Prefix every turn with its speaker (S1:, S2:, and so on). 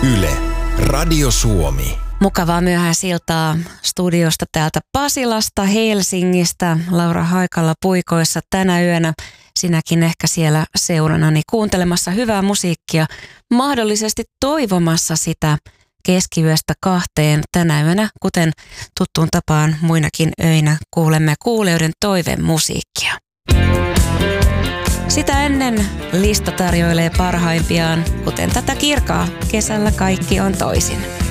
S1: Yle, Radio Suomi.
S2: Mukavaa myöhäisiltaa studiosta täältä Pasilasta, Helsingistä. Laura Haikala puikoissa tänä yönä. Sinäkin ehkä siellä seuranani kuuntelemassa hyvää musiikkia, mahdollisesti toivomassa sitä keskiyöstä 2 tänä yönä, kuten tuttuun tapaan muinakin öinä kuulemme kuulijoiden toivemusiikkia. Sitä ennen lista tarjoilee parhaimpiaan, kuten tätä kirkaa, kesällä kaikki on toisin.